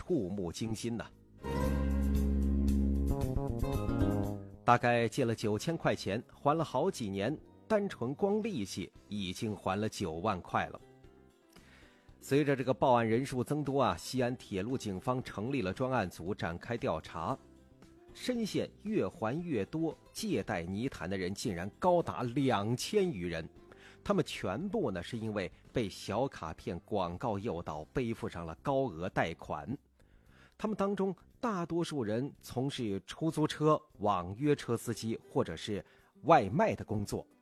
触目惊心呐。大概借了9000块钱，还了好几年，单纯光利息已经还了9万块了。随着这个报案人数增多啊，西安铁路警方成立了专案组展开调查，深陷越还越多借贷泥潭的人竟然高达2000余人，他们全部呢是因为被小卡片广告诱导，背负上了高额贷款。他们当中大多数人从事出租车、网约车司机或者是外卖的工作。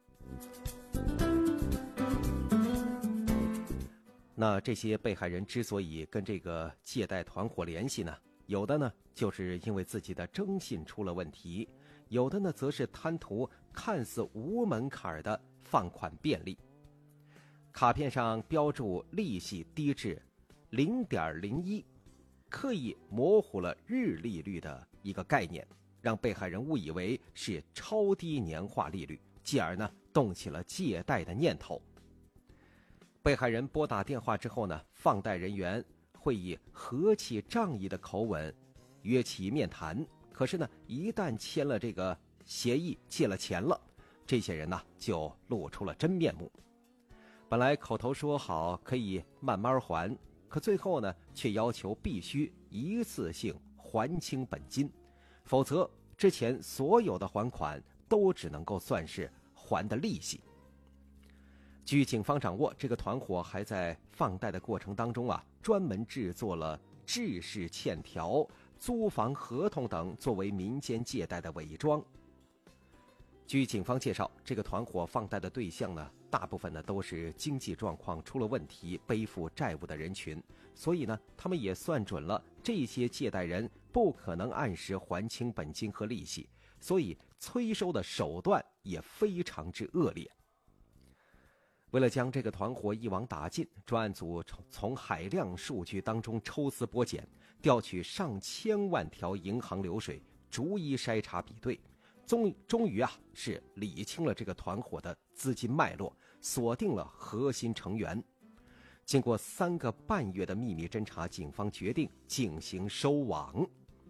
那这些被害人之所以跟这个借贷团伙联系呢，有的呢就是因为自己的征信出了问题，有的呢则是贪图看似无门槛的放款便利。卡片上标注利息低至 0.01， 刻意模糊了日利率的一个概念，让被害人误以为是超低年化利率，继而呢动起了借贷的念头。被害人拨打电话之后呢，放贷人员会以和气仗义的口吻约其面谈，可是呢一旦签了这个协议，借了钱了，这些人呢就露出了真面目。本来口头说好可以慢慢还，可最后呢却要求必须一次性还清本金，否则之前所有的还款都只能够算是还的利息。据警方掌握，这个团伙还在放贷的过程当中啊，专门制作了制式欠条、租房合同等作为民间借贷的伪装。据警方介绍，这个团伙放贷的对象呢，大部分呢都是经济状况出了问题、背负债务的人群，所以呢，他们也算准了这些借贷人不可能按时还清本金和利息，所以催收的手段也非常之恶劣。为了将这个团伙一网打尽，专案组从海量数据当中抽丝剥茧，调取上千万条银行流水，逐一筛查比对，终于啊是理清了这个团伙的资金脉络，锁定了核心成员。经过3个半月的秘密侦查，警方决定进行收网。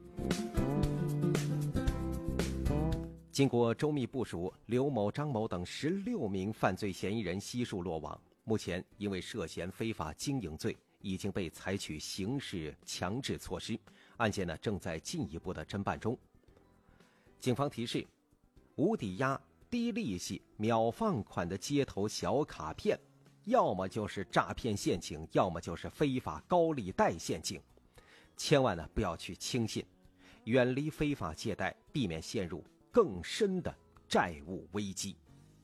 经过周密部署，刘某、张某等16名犯罪嫌疑人悉数落网。目前因为涉嫌非法经营罪，已经被采取刑事强制措施，案件呢正在进一步的侦办中。警方提示，无抵押、低利息、秒放款的街头小卡片，要么就是诈骗陷阱，要么就是非法高利贷陷阱，千万呢不要去轻信，远离非法借贷，避免陷入更深的债务危机。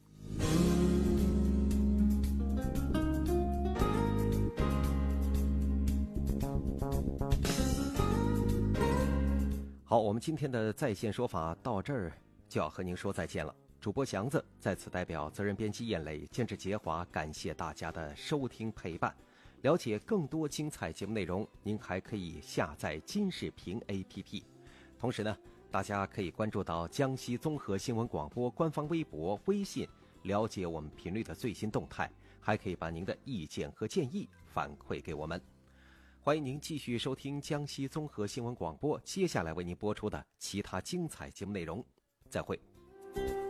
好，我们今天的在线说法到这儿就要和您说再见了。主播祥子在此代表责任编辑燕磊、监制杰华，感谢大家的收听陪伴。了解更多精彩节目内容，您还可以下载金视频 APP。同时呢，大家可以关注到江西综合新闻广播官方微博、微信，了解我们频率的最新动态，还可以把您的意见和建议反馈给我们。欢迎您继续收听江西综合新闻广播接下来为您播出的其他精彩节目内容。再会。